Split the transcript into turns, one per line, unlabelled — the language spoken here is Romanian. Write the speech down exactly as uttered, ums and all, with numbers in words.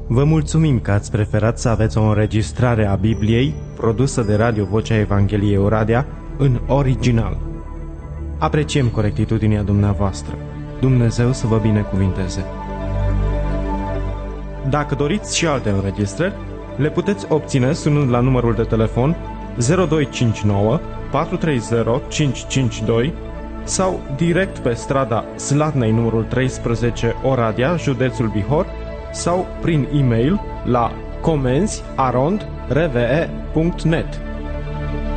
Vă mulțumim că ați preferat să aveți o înregistrare a Bibliei produsă de Radio Vocea Evangheliei Oradea în original. Apreciem corectitudinea dumneavoastră. Dumnezeu să vă binecuvinteze. Dacă doriți și alte înregistrări, le puteți obține sunând la numărul de telefon zero doi cinci nouă patru trei zero cinci cinci doi sau direct pe strada Slatnei numărul treisprezece, Oradea, județul Bihor, sau prin e-mail la comenzi arond r v e punct net.